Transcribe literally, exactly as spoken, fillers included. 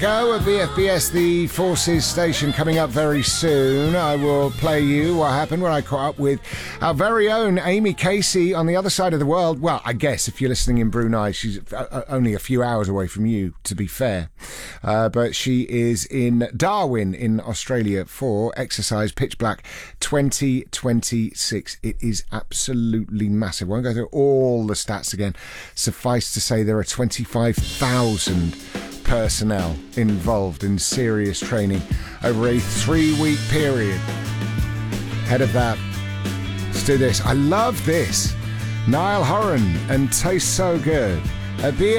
Go at V F B S, the Forces station, coming up very soon. I will play you what happened when I caught up with our very own Amy Casey on the other side of the world. Well, I guess if you're listening in Brunei, she's only a few hours away from you, to be fair. Uh, but she is in Darwin in Australia for Exercise Pitch Black twenty twenty-six. It is absolutely massive. I won't go through all the stats again. Suffice to say there are twenty-five thousand personnel involved in serious training over a three-week period. Ahead of that, let's do this. I love this. Niall Horan and Taste So Good at B